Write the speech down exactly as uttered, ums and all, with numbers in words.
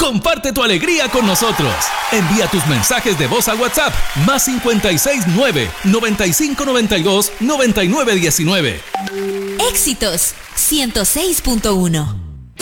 Comparte tu alegría con nosotros. Envía tus mensajes de voz al WhatsApp más cincuenta y seis nueve, noventa y cinco noventa y dos, noventa y nueve diecinueve. Éxitos ciento seis punto uno.